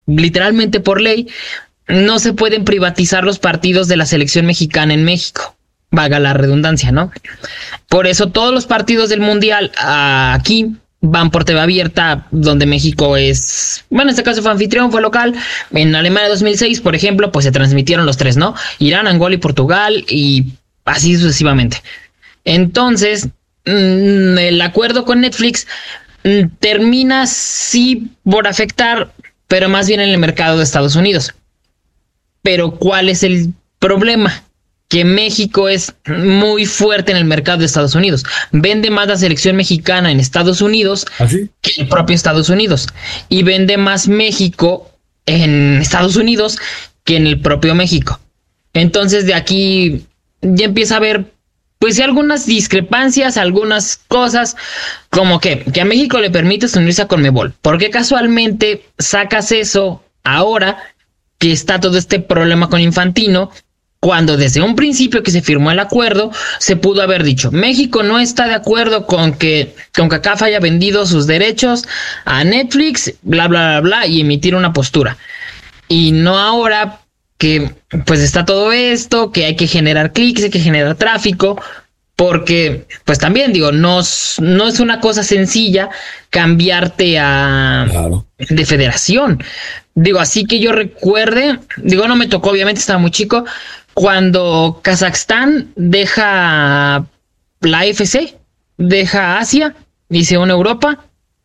literalmente por ley, no se pueden privatizar los partidos de la selección mexicana en México. Vaga la redundancia, ¿no? Por eso todos los partidos del Mundial aquí van por TV abierta, donde México es, bueno, en este caso fue anfitrión, fue local. En Alemania 2006, por ejemplo, pues se transmitieron los tres, ¿no? Irán, Angola y Portugal, y así sucesivamente. Entonces, el acuerdo con Netflix termina sí por afectar, pero más bien en el mercado de Estados Unidos. Pero ¿cuál es el problema? Que México es muy fuerte en el mercado de Estados Unidos. Vende más la selección mexicana en Estados Unidos que el propio Estados Unidos. Y vende más México en Estados Unidos que en el propio México. Entonces de aquí ya empieza a haber, pues sí, algunas discrepancias, algunas cosas, como que a México le permites unirse a Conmebol. ¿Por qué casualmente sacas eso ahora que está todo este problema con Infantino? Cuando desde un principio que se firmó el acuerdo, se pudo haber dicho, México no está de acuerdo con que CONCACAF haya vendido sus derechos a Netflix, bla, bla, bla, bla, y emitir una postura. Y no ahora que pues está todo esto, que hay que generar clics, hay que generar tráfico, porque pues también digo, no es una cosa sencilla cambiarte de federación. Digo, así que yo recuerde, digo, no me tocó, obviamente estaba muy chico, cuando Kazajstán deja la AFC, deja Asia y se une a Europa.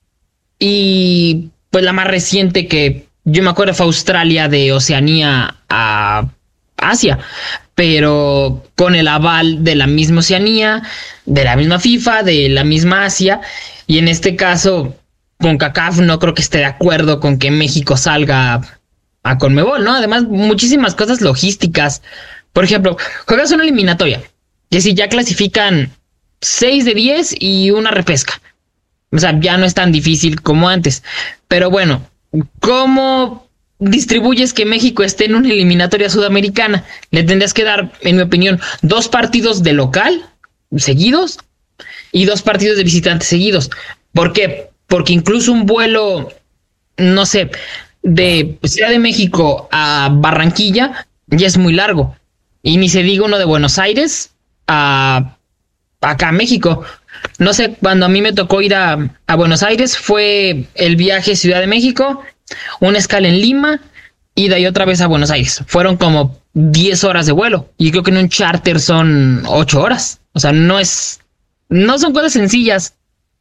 Y pues la más reciente que yo me acuerdo fue Australia, de Oceanía a Asia, pero con el aval de la misma Oceanía, de la misma FIFA, de la misma Asia. Y en este caso, CONCACAF no creo que esté de acuerdo con que México salga a Conmebol, ¿no? Además, muchísimas cosas logísticas. Por ejemplo, juegas una eliminatoria, que si ya clasifican 6 de 10 y una repesca. O sea, ya no es tan difícil como antes. Pero bueno, ¿cómo distribuyes que México esté en una eliminatoria sudamericana? Le tendrías que dar, en mi opinión, 2 partidos de local seguidos y 2 partidos de visitante seguidos. ¿Por qué? Porque incluso un vuelo, no sé, de Ciudad de México a Barranquilla ya es muy largo. Y ni se diga uno de Buenos Aires a acá a México. No sé, cuando a mí me tocó ir a Buenos Aires, fue el viaje Ciudad de México, una escala en Lima, ida y otra vez a Buenos Aires. Fueron como 10 horas de vuelo. Y creo que en un charter son 8 horas. O sea, no son cosas sencillas.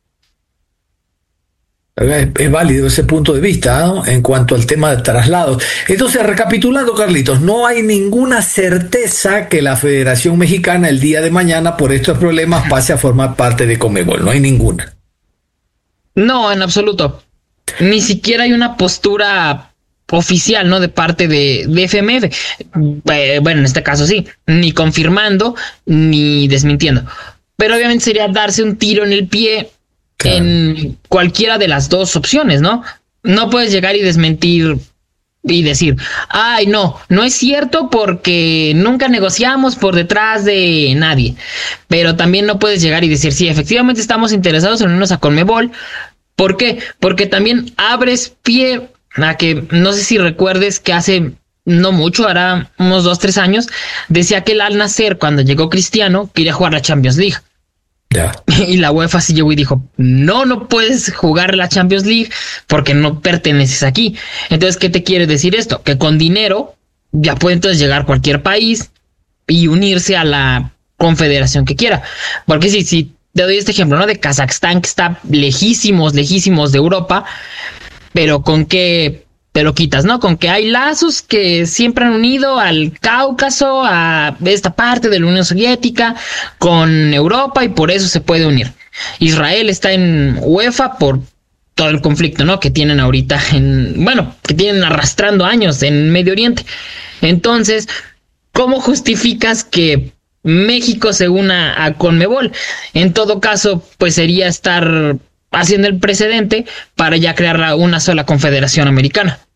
Es válido ese punto de vista, ¿no? En cuanto al tema de traslados. Entonces, recapitulando, Carlitos, no hay ninguna certeza que la Federación Mexicana el día de mañana por estos problemas pase a formar parte de Conmebol. No hay ninguna. No, en absoluto. Ni siquiera hay una postura oficial, ¿no? De parte de FMF. Bueno, en este caso sí. Ni confirmando, ni desmintiendo. Pero obviamente sería darse un tiro en el pie en cualquiera de las dos opciones, ¿no? No puedes llegar y desmentir y decir, ay, no es cierto porque nunca negociamos por detrás de nadie. Pero también no puedes llegar y decir, sí, efectivamente estamos interesados en unirnos a Conmebol. ¿Por qué? Porque también abres pie a que, no sé si recuerdes que hace no mucho, hará unos 2-3 años, decía que el Al Nassr, cuando llegó Cristiano, quería jugar la Champions League. Y la UEFA sí llegó y dijo, no puedes jugar la Champions League porque no perteneces aquí. Entonces, ¿qué te quiere decir esto? Que con dinero ya puede entonces llegar cualquier país y unirse a la confederación que quiera. Porque si te doy este ejemplo, ¿no? De Kazajstán, que está lejísimos de Europa, pero con qué te lo quitas, ¿no? Con que hay lazos que siempre han unido al Cáucaso, a esta parte de la Unión Soviética, con Europa, y por eso se puede unir. Israel está en UEFA por todo el conflicto, ¿no? Que tienen ahorita que tienen arrastrando años en Medio Oriente. Entonces, ¿cómo justificas que México se una a Conmebol? En todo caso, pues sería estar haciendo el precedente para ya crear una sola confederación americana.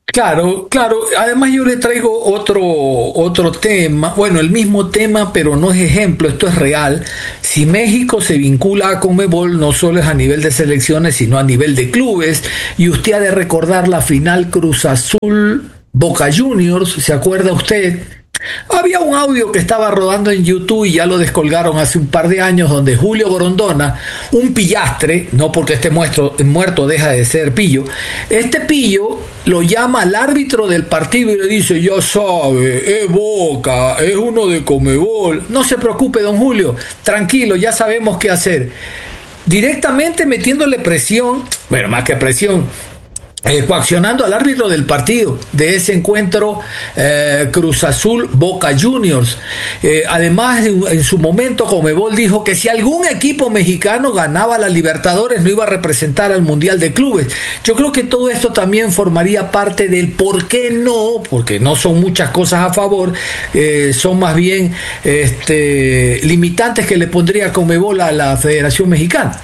Claro, claro. Además yo le traigo otro tema, bueno, el mismo tema, pero no es ejemplo, esto es real. Si México se vincula a Conmebol, no solo es a nivel de selecciones, sino a nivel de clubes, y usted ha de recordar la final Cruz Azul Boca Juniors, ¿se acuerda usted? Había un audio que estaba rodando en YouTube y ya lo descolgaron hace un par de años donde Julio Grondona, un pillastre, no porque esté muerto deja de ser pillo, este pillo lo llama al árbitro del partido y le dice, ya sabe, es Boca, es uno de Conmebol, no se preocupe don Julio, tranquilo, ya sabemos qué hacer. Directamente metiéndole presión, bueno, más que presión, coaccionando al árbitro del partido de ese encuentro Cruz Azul Boca Juniors. Además, en su momento Conmebol dijo que si algún equipo mexicano ganaba la Libertadores no iba a representar al Mundial de Clubes. Yo creo que todo esto también formaría parte del por qué no, porque no son muchas cosas a favor, son más bien limitantes que le pondría Conmebol a la Federación Mexicana.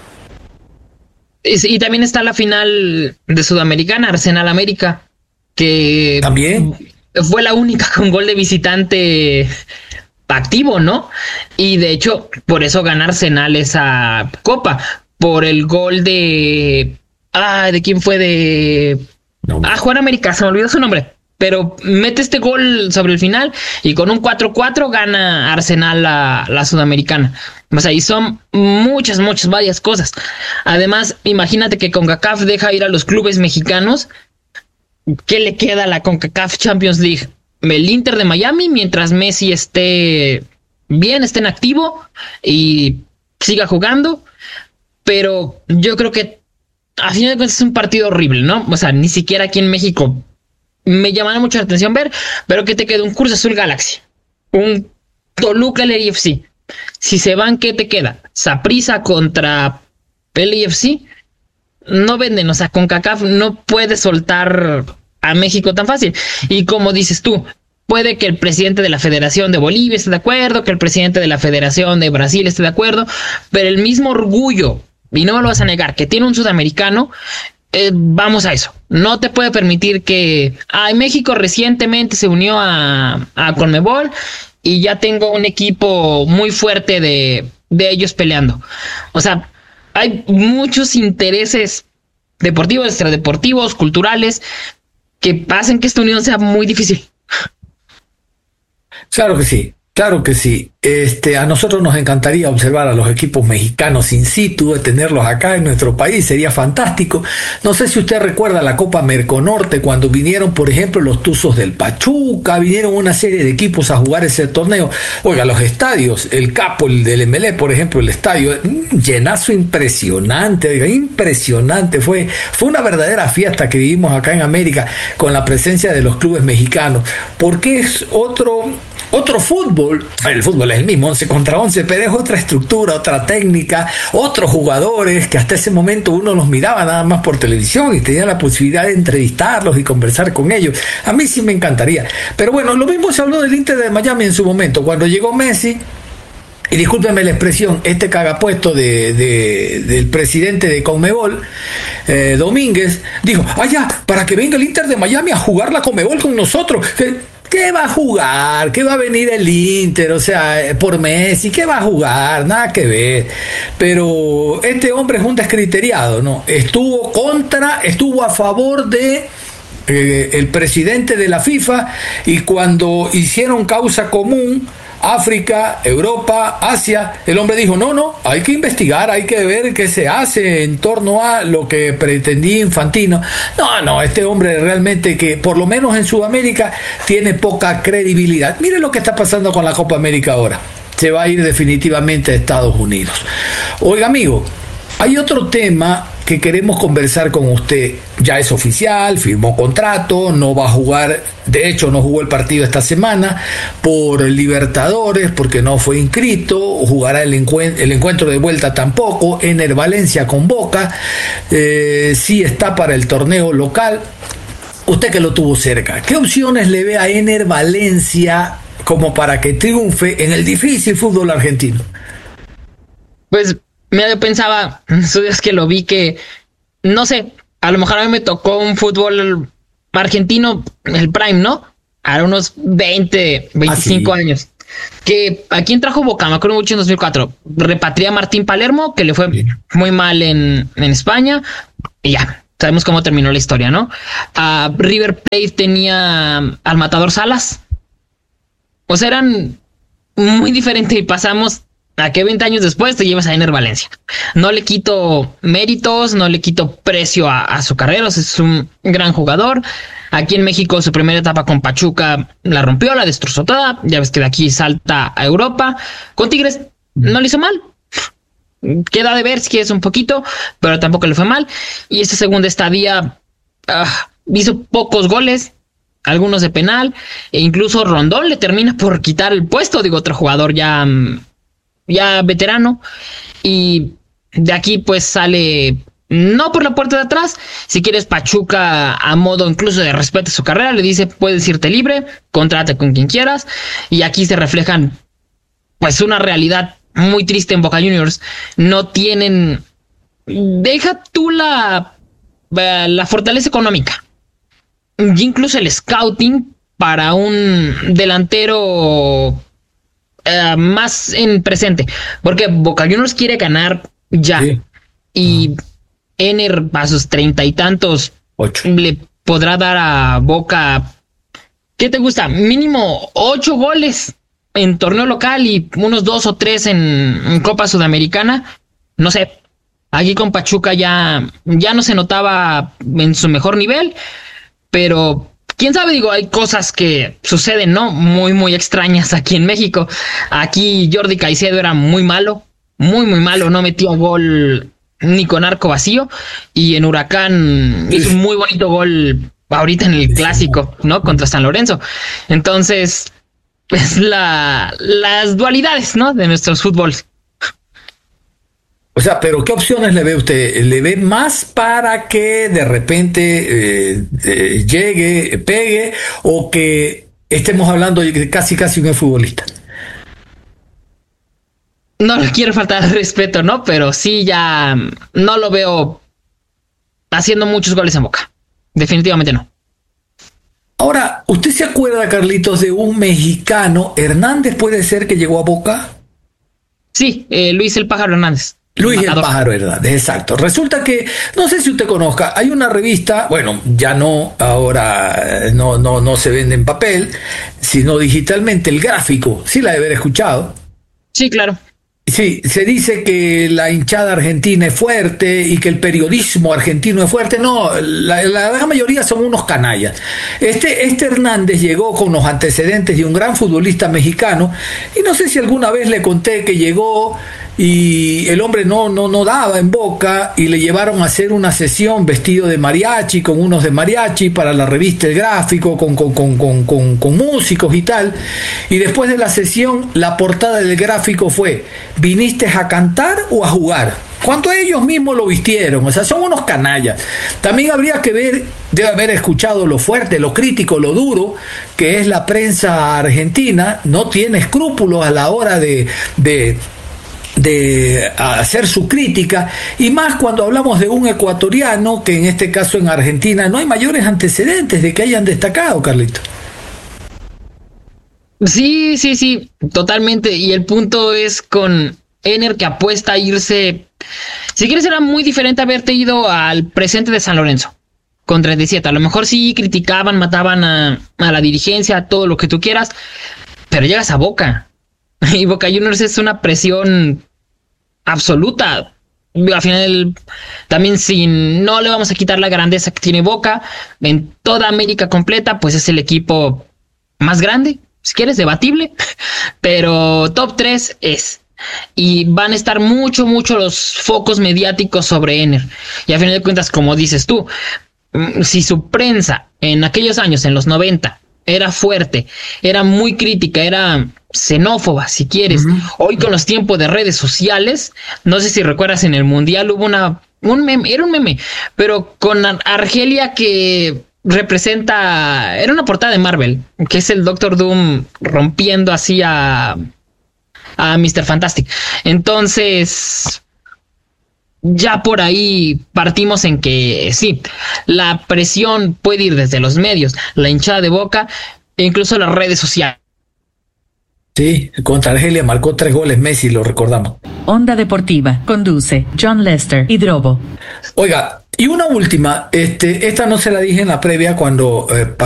Y también está la final de Sudamericana, Arsenal América, que también fue la única con gol de visitante activo, ¿no? Y de hecho, por eso gana Arsenal esa copa, por el gol ¿de quién fue? Juan América, se me olvidó su nombre. Pero mete este gol sobre el final y con un 4-4 gana Arsenal la Sudamericana. O sea, y son varias cosas. Además, imagínate que CONCACAF deja ir a los clubes mexicanos. ¿Qué le queda a la CONCACAF Champions League? El Inter de Miami, mientras Messi esté bien, esté en activo y siga jugando. Pero yo creo que a fin de cuentas es un partido horrible, ¿no? O sea, ni siquiera aquí en México me llamará mucho la atención ver, pero que te queda un Cruz Azul Galaxy, un Toluca LAFC. Si se van, ¿qué te queda? Saprissa contra LAFC. No venden, o sea, CONCACAF no puede soltar a México tan fácil. Y como dices tú, puede que el presidente de la Federación de Bolivia esté de acuerdo, que el presidente de la Federación de Brasil esté de acuerdo, pero el mismo orgullo, y no me lo vas a negar, que tiene un sudamericano, vamos a eso. No te puede permitir que México recientemente se unió a Conmebol y ya tengo un equipo muy fuerte de ellos peleando. O sea, hay muchos intereses deportivos, extradeportivos, culturales, que hacen que esta unión sea muy difícil. Claro que sí. Claro que sí. A nosotros nos encantaría observar a los equipos mexicanos in situ, tenerlos acá en nuestro país, sería fantástico. No sé si usted recuerda la Copa Merconorte, cuando vinieron, por ejemplo, los Tuzos del Pachuca, vinieron una serie de equipos a jugar ese torneo. Oiga, los estadios, el Capo, el del MLE, por ejemplo, el estadio, llenazo impresionante, oiga, impresionante. Fue una verdadera fiesta que vivimos acá en América con la presencia de los clubes mexicanos, porque es otro fútbol. El fútbol es el mismo, 11 contra 11, pero es otra estructura, otra técnica, otros jugadores que hasta ese momento uno los miraba nada más por televisión y tenía la posibilidad de entrevistarlos y conversar con ellos. A mí sí me encantaría. Pero bueno, lo mismo se habló del Inter de Miami en su momento, cuando llegó Messi. Y discúlpeme la expresión, este cagapuesto del presidente de Conmebol, Domínguez, dijo, ya, para que venga el Inter de Miami a jugar la Conmebol con nosotros. ¿Qué va a jugar? ¿Qué va a venir el Inter? O sea, por Messi, ¿qué va a jugar? Nada que ver. Pero este hombre es un descriteriado, ¿no? Estuvo a favor de el presidente de la FIFA, y cuando hicieron causa común, África, Europa, Asia, el hombre dijo, no, hay que investigar, hay que ver qué se hace en torno a lo que pretendía Infantino. No, este hombre realmente, que por lo menos en Sudamérica tiene poca credibilidad. Mire lo que está pasando con la Copa América ahora. Se va a ir definitivamente a Estados Unidos. Oiga, amigo, hay otro tema que queremos conversar con usted. Ya es oficial, firmó contrato, no va a jugar, de hecho no jugó el partido esta semana por Libertadores porque no fue inscrito, jugará el encuentro de vuelta tampoco. Ener Valencia con Boca, sí está para el torneo local. Usted que lo tuvo cerca, ¿qué opciones le ve a Ener Valencia como para que triunfe en el difícil fútbol argentino? Pues yo pensaba, esos días que lo vi, que no sé, a lo mejor a mí me tocó un fútbol argentino, el Prime, ¿no? Ahora unos 20, 25 años. Que ¿a quién trajo Boca? Me acuerdo mucho en 2004. Repatria a Martín Palermo, que le fue muy mal en España. Y ya, sabemos cómo terminó la historia, ¿no? River Plate tenía al Matador Salas. O sea, eran muy diferentes y pasamos a que 20 años después te llevas a Ener Valencia. No le quito méritos, no le quito precio a su carrera. O sea, es un gran jugador. Aquí en México su primera etapa con Pachuca la rompió, la destrozó toda. Ya ves que de aquí salta a Europa. Con Tigres no le hizo mal. Queda de ver si quieres un poquito, pero tampoco le fue mal. Y esta segunda estadía hizo pocos goles, algunos de penal, e incluso Rondón le termina por quitar el puesto, digo, otro jugador ya veterano. Y de aquí pues sale, no por la puerta de atrás. Si quieres, Pachuca, a modo incluso de respeto a su carrera, le dice: puedes irte libre, contrate con quien quieras. Y aquí se reflejan pues una realidad muy triste en Boca Juniors. No tienen, deja tú la fortaleza económica, y incluso el scouting para un delantero más en presente, porque Boca Juniors quiere ganar ya. Sí. Y Ener a sus 30 y tantos 8 le podrá dar a Boca, ¿qué te gusta? Mínimo 8 goles en torneo local y unos 2 o 3 en Copa Sudamericana. No sé, aquí con Pachuca ya no se notaba en su mejor nivel, pero quién sabe, digo, hay cosas que suceden, ¿no? Muy, muy extrañas aquí en México. Aquí Jordi Caicedo era muy malo, muy, muy malo, no metía gol ni con arco vacío, y en Huracán hizo un muy bonito gol ahorita en el clásico, ¿no? Contra San Lorenzo. Entonces, es las dualidades, ¿no? De nuestros fútboles. O sea, pero ¿qué opciones le ve usted? ¿Le ve más para que de repente llegue, pegue, o que estemos hablando de casi un futbolista? No le quiero faltar al respeto, ¿no? Pero sí, ya no lo veo haciendo muchos goles en Boca. Definitivamente no. Ahora, ¿usted se acuerda, Carlitos, de un mexicano, Hernández, puede ser, que llegó a Boca? Sí, Luis el Pájaro Hernández. Luis el Pájaro Hernández, exacto. Resulta que, no sé si usted conozca, hay una revista, bueno, ya no, ahora no se vende en papel, sino digitalmente, El Gráfico. Sí la debe haber escuchado. Sí, claro. Sí, se dice que la hinchada argentina es fuerte y que el periodismo argentino es fuerte. No, la gran mayoría son unos canallas. Este Hernández llegó con los antecedentes de un gran futbolista mexicano, y no sé si alguna vez le conté que llegó y el hombre no daba en Boca, y le llevaron a hacer una sesión vestido de mariachi, con unos de mariachi, para la revista El Gráfico, con músicos y tal. Y después de la sesión, la portada del Gráfico fue: ¿viniste a cantar o a jugar? Cuando ellos mismos lo vistieron. O sea, son unos canallas. También habría que ver, debe haber escuchado lo fuerte, lo crítico, lo duro que es la prensa argentina. No tiene escrúpulos a la hora de hacer su crítica, y más cuando hablamos de un ecuatoriano que en este caso en Argentina no hay mayores antecedentes de que hayan destacado, Carlito. Sí, totalmente. Y el punto es con Ener, que apuesta a irse. Si quieres, era muy diferente haberte ido al presente de San Lorenzo con 37. A lo mejor sí criticaban, mataban a la dirigencia, todo lo que tú quieras, pero llegas a Boca. Y Boca Juniors es una presión absoluta. Al final, también, si no le vamos a quitar la grandeza que tiene Boca en toda América completa, pues es el equipo más grande, si quieres, debatible, pero top 3 es. Y van a estar mucho los focos mediáticos sobre Ener. Y a final de cuentas, como dices tú, si su prensa en aquellos años, en los 90, era fuerte, era muy crítica, era xenófoba, si quieres. Hoy, con los tiempos de redes sociales, no sé si recuerdas, en el Mundial hubo un meme, pero con Argelia, que representa, era una portada de Marvel, que es el Doctor Doom rompiendo así a Mr. Fantastic. Entonces, ya por ahí partimos en que sí, la presión puede ir desde los medios, la hinchada de Boca e incluso las redes sociales. Sí, contra Argelia marcó 3 goles Messi, lo recordamos. Onda Deportiva, conduce John Lester y Drobo. Oiga, y una última, esta no se la dije en la previa cuando